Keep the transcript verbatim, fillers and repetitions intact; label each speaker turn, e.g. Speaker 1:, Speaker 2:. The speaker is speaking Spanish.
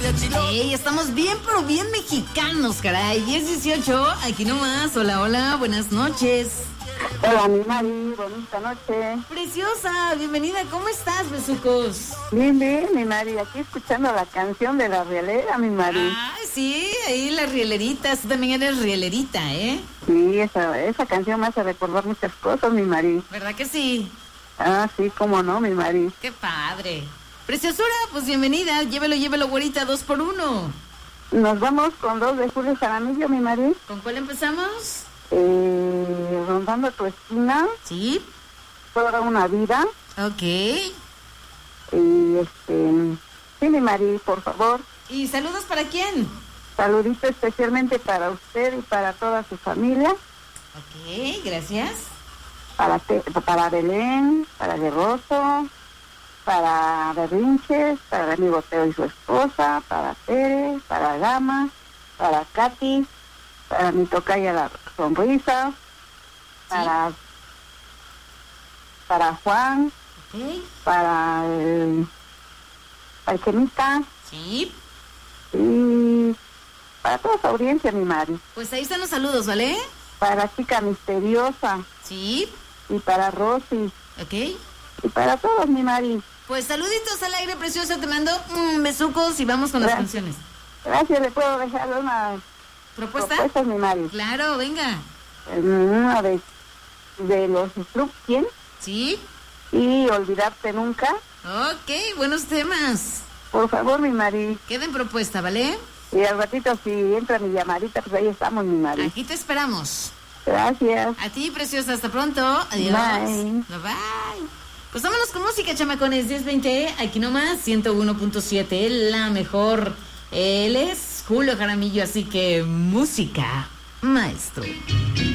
Speaker 1: Ey, estamos bien, pero bien mexicanos, caray. diez dieciocho, aquí nomás. Hola, hola, buenas noches.
Speaker 2: Hola, mi Mari, bonita noche.
Speaker 1: Preciosa, bienvenida. ¿Cómo estás, besucos?
Speaker 2: Bien, bien, mi Mari. Aquí escuchando la canción de la rielera, mi Mari.
Speaker 1: Ah, sí, ahí las rieleritas. Tú también eres rielerita, ¿eh?
Speaker 2: Sí, esa, esa canción me hace recordar muchas cosas, mi Mari.
Speaker 1: ¿Verdad que sí?
Speaker 2: Ah, sí, cómo no, mi Mari.
Speaker 1: Qué padre. Preciosura, pues bienvenida. Llévelo, llévelo, güerita, dos por uno.
Speaker 2: Nos vamos con dos de Julio Jaramillo, mi Mari.
Speaker 1: ¿Con cuál empezamos?
Speaker 2: Eh, rondando tu esquina.
Speaker 1: Sí.
Speaker 2: Toda una vida.
Speaker 1: Ok.
Speaker 2: Y este... Sí, mi Mari, por favor.
Speaker 1: ¿Y saludos para quién?
Speaker 2: Saludito especialmente para usted y para toda su familia.
Speaker 1: Ok, gracias.
Speaker 2: Para, te, para Belén, para Guerroso, para Berrinches, para el amigo Teo y su esposa, para Tere, para Gama, para Katy, para mi tocaya La Sonrisa, para, ¿sí? Para Juan,
Speaker 1: okay.
Speaker 2: para el, para el Gemita,
Speaker 1: sí.
Speaker 2: Y para toda su audiencia, mi Mari.
Speaker 1: Pues ahí están los saludos, ¿vale?
Speaker 2: Para Chica Misteriosa.
Speaker 1: Sí.
Speaker 2: Y para Rosy.
Speaker 1: Ok.
Speaker 2: Y para todos, mi Mari.
Speaker 1: Pues saluditos al aire, preciosa, te mando mm, besucos y vamos con
Speaker 2: Gracias.
Speaker 1: Las canciones.
Speaker 2: Gracias, ¿le puedo dejar una
Speaker 1: propuesta?
Speaker 2: Propuesta, mi Mari.
Speaker 1: Claro, venga.
Speaker 2: Una de, de los Club cien.
Speaker 1: Sí.
Speaker 2: Y Olvidarte Nunca.
Speaker 1: Ok, buenos temas.
Speaker 2: Por favor, mi Mari.
Speaker 1: Queda en propuesta, ¿vale?
Speaker 2: Y al ratito, si entra mi llamadita, pues ahí estamos, mi Mari.
Speaker 1: Aquí te esperamos.
Speaker 2: Gracias.
Speaker 1: A ti, preciosa, hasta pronto. Adiós.
Speaker 2: Bye.
Speaker 1: Bye, bye. Pues vámonos con música, chamacones. diez veinte, aquí nomás, ciento uno punto siete, la mejor. Él es Julio Jaramillo, así que música, maestro.